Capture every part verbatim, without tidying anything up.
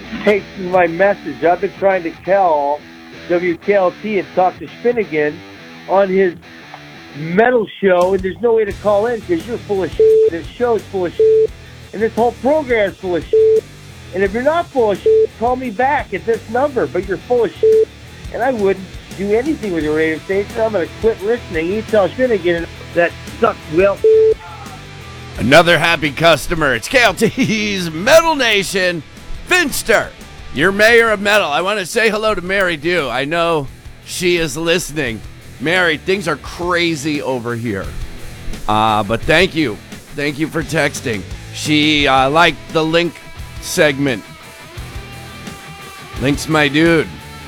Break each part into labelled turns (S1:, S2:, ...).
S1: takes my message. I've been trying to call W K L T and talk to Finnegan on his metal show, and there's no way to call in because you're full of shit. This show is full of shit, and this whole program is full of shit. And if you're not full of shit, call me back at this number, but you're full of shit, and I wouldn't do anything with your radio station. I'm going to quit listening. You tell Finnegan that sucks, Will.
S2: Another happy customer. It's K L T's Metal Nation. Finster, your mayor of metal. I want to say hello to Mary Dew. I know she is listening. Mary, things are crazy over here. Uh, but thank you. Thank you for texting. She uh, liked the Link segment. Link's my dude.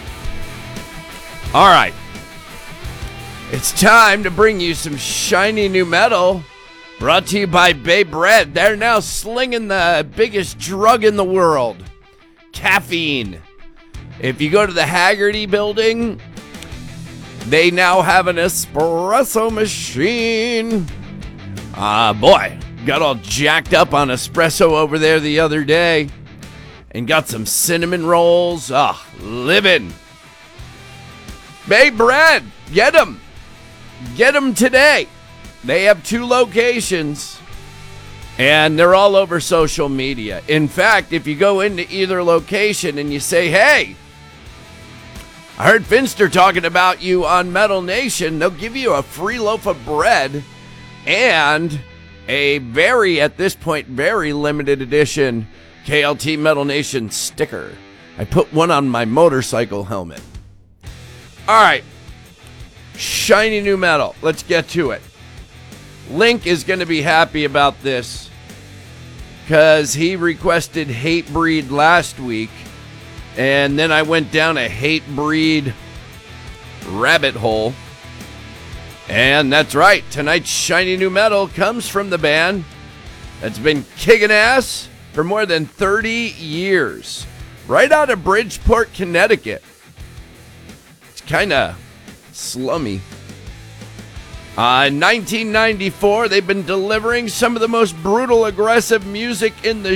S2: All right. It's time to bring you some shiny new metal. Brought to you by Bay Bread. They're now slinging the biggest drug in the world, caffeine. If you go to the Haggerty building, they now have an espresso machine. Ah, uh, boy, got all jacked up on espresso over there the other day and got some cinnamon rolls. Ah, living. Bay Bread, get them. Get them today. They have two locations, and they're all over social media. In fact, if you go into either location and you say, hey, I heard Finster talking about you on Metal Nation, they'll give you a free loaf of bread and a very, at this point, very limited edition K L T Metal Nation sticker. I put one on my motorcycle helmet. All right. Shiny new metal. Let's get to it. Link is going to be happy about this because he requested Hatebreed last week, and then I went down a Hatebreed rabbit hole. And that's right, tonight's shiny new metal comes from the band that's been kicking ass for more than thirty years, right out of Bridgeport, Connecticut. It's kind of slummy. Uh, in nineteen ninety-four, they've been delivering some of the most brutal, aggressive music in the